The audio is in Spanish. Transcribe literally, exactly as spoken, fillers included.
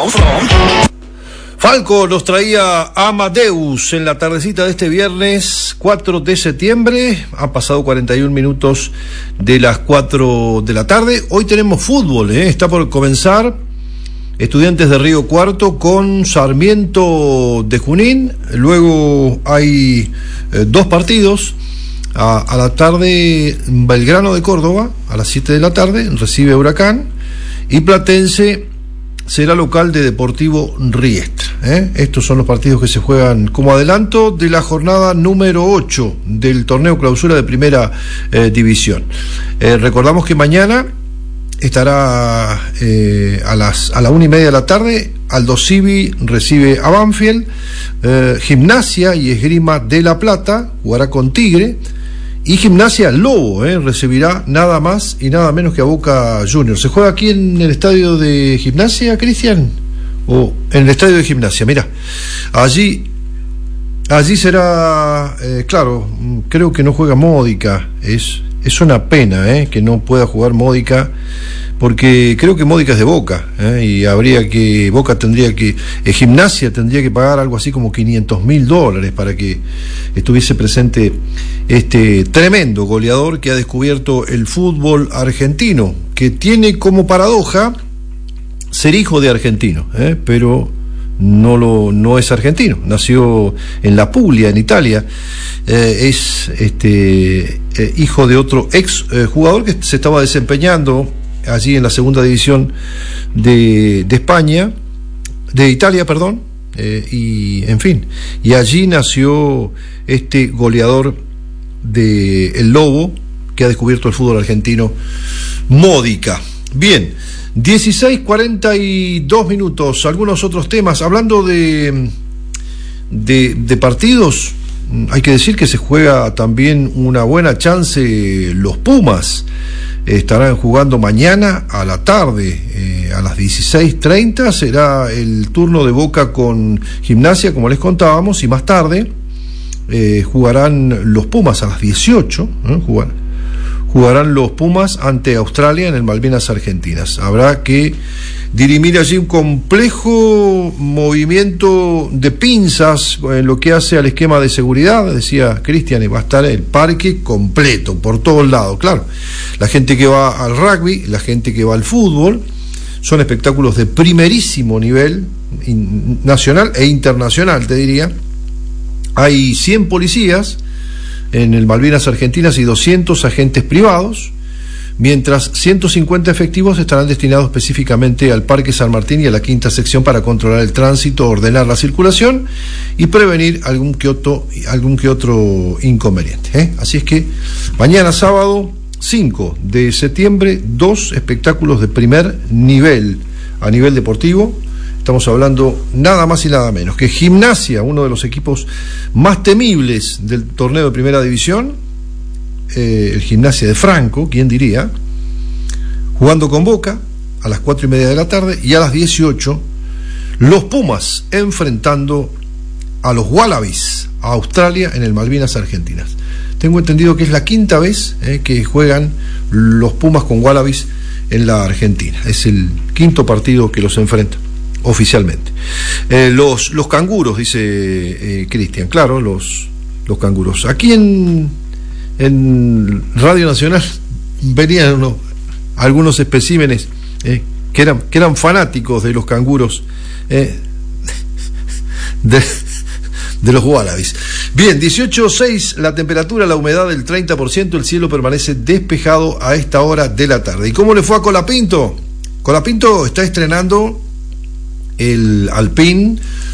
Falco nos traía Amadeus en la tardecita de este viernes cuatro de septiembre. Han pasado cuarenta y un minutos de las cuatro de la tarde. Hoy tenemos fútbol, ¿eh? Está por comenzar Estudiantes de Río Cuarto con Sarmiento de Junín. Luego hay eh, dos partidos. A, a la tarde, Belgrano de Córdoba, a las siete de la tarde, recibe Huracán. Y Platense será local de Deportivo Riestra, ¿eh? Estos son los partidos que se juegan como adelanto de la jornada número ocho del torneo clausura de primera eh, división. Eh, recordamos que mañana estará eh, a las a la una y media de la tarde. Aldo Civi recibe a Banfield. eh, Gimnasia y Esgrima de La Plata jugará con Tigre. Y Gimnasia Lobo eh, recibirá nada más y nada menos que a Boca Juniors. ¿Se juega aquí en el estadio de Gimnasia, Cristian? O en el estadio de Gimnasia, mira. Allí, allí será, eh, claro, creo que no juega Módica. Es, es una pena eh, que no pueda jugar Módica, porque creo que Módica es de Boca, eh, y habría que, Boca tendría que, eh, Gimnasia tendría que pagar algo así como quinientos mil dólares para que estuviese presente este tremendo goleador que ha descubierto el fútbol argentino, que tiene como paradoja ser hijo de argentino, eh, pero no lo no es argentino, nació en la Puglia, en Italia. eh, es este eh, hijo de otro ex eh, jugador que se estaba desempeñando allí en la segunda división de, de España, de Italia, perdón, eh, y en fin, y allí nació este goleador de El Lobo, que ha descubierto el fútbol argentino, Módica. Bien, dieciséis cuarenta y dos minutos, algunos otros temas, hablando de, de, de partidos, hay que decir que se juega también una buena chance los Pumas. Estarán jugando mañana a la tarde, eh, a las dieciséis treinta será el turno de Boca con Gimnasia, como les contábamos, y más tarde eh, jugarán los Pumas a las dieciocho, ¿eh? Jugar, jugarán los Pumas ante Australia en el Malvinas Argentinas. Habrá que dirimir allí un complejo movimiento de pinzas en lo que hace al esquema de seguridad. Decía Cristian, va a estar el parque completo, por todos lados, claro. La gente que va al rugby, la gente que va al fútbol, son espectáculos de primerísimo nivel, nacional e internacional, te diría. Hay cien policías en el Malvinas Argentinas y doscientos agentes privados, mientras ciento cincuenta efectivos estarán destinados específicamente al Parque San Martín y a la quinta sección para controlar el tránsito, ordenar la circulación y prevenir algún que otro, algún que otro inconveniente, ¿eh? Así es que mañana sábado cinco de septiembre, dos espectáculos de primer nivel a nivel deportivo. Estamos hablando nada más y nada menos que Gimnasia, uno de los equipos más temibles del torneo de primera división, eh, el Gimnasia de Franco, quién diría, jugando con Boca a las cuatro y media de la tarde, y a las dieciocho los Pumas enfrentando a los Wallabies, a Australia en el Malvinas Argentinas. Tengo entendido que es la quinta vez eh, que juegan los Pumas con Wallabies en la Argentina. Es el quinto partido que los enfrenta oficialmente. Eh, los, los canguros, dice eh, Cristian, claro, los, los canguros. Aquí en, en Radio Nacional venían uno, algunos especímenes eh, que, eran, que eran fanáticos de los canguros, eh, de, de los Wallabies. Bien, dieciocho seis la temperatura, la humedad del treinta por ciento, el cielo permanece despejado a esta hora de la tarde. ¿Y cómo le fue a Colapinto? Colapinto está estrenando el Alpine